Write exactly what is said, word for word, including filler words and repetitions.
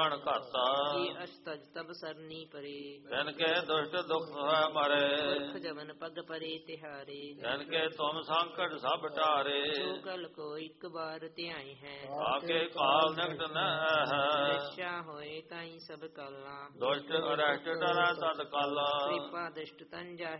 ਪ੍ਰਣ ਘਾਤਾ ਇਹ ਅਸ਼ਤਜ ਤਬ ਸਰਨੀ ਪਰੇ ਜਨ ਕੇ ਦੁਸ਼ਟ ਦੁਖ ਹੈ ਮਰੇ ਪੁਰਖ ਜਵਨ ਪਗ ਪਰੇ ਤਿਹਾਰੇ ਜਨ ਕੇ ਤੁਮ ਸੰਕਟ ਸਭ ਟਾਰੇ ਜੋ ਕਲ ਕੋ ਇੱਕ ਬਾਰ ਧਿਆਈ ਹੈ ਆਕੇ ਕਾਲ ਨਿਕਟ ਨ ਹੈ ਰਛਾ ਹੋਏ ਕਾਈ ਸਭ ਕਾਲਾਂ ਦੁਸ਼ਟ ਅਰਸ਼ਟ ਡਰੈ ਤਤ ਕਾਲਾ ਕਿਰਪਾ ਦ੍ਰਿਸ਼ਟ ਤਨ ਜਾਹਿ